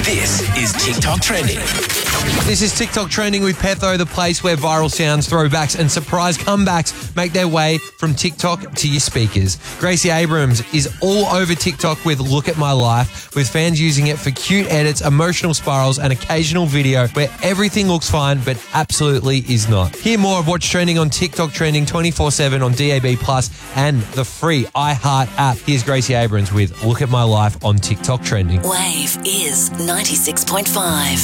This is TikTok Trending. This is TikTok Trending with Petho, the place where viral sounds, throwbacks and surprise comebacks make their way from TikTok to your speakers. Gracie Abrams is all over TikTok with Look at My Life, with fans using it for cute edits, emotional spirals and occasional video where everything looks fine but absolutely is not. Hear more of what's trending on TikTok Trending 24/7 on DAB Plus and the free iHeart app. Here's Gracie Abrams with Look at My Life on TikTok Trending. Wave is 96.5.